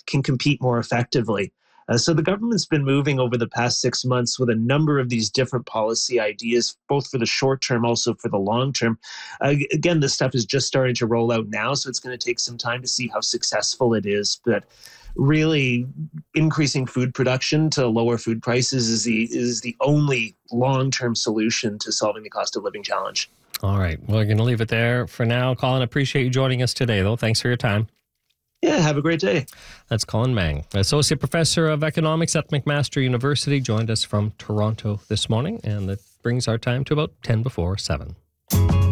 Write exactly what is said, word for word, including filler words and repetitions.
can compete more effectively. Uh, so the government's been moving over the past six months with a number of these different policy ideas, both for the short term, also for the long term. Uh, again, this stuff is just starting to roll out now, so it's going to take some time to see how successful it is. But really, increasing food production to lower food prices is the is the only long term solution to solving the cost of living challenge. All right, well, we're going to leave it there for now. Colin, appreciate you joining us today, though. Thanks for your time. Yeah, have a great day. That's Colin Mang, Associate Professor of Economics at McMaster University, joined us from Toronto this morning, and that brings our time to about ten before seven.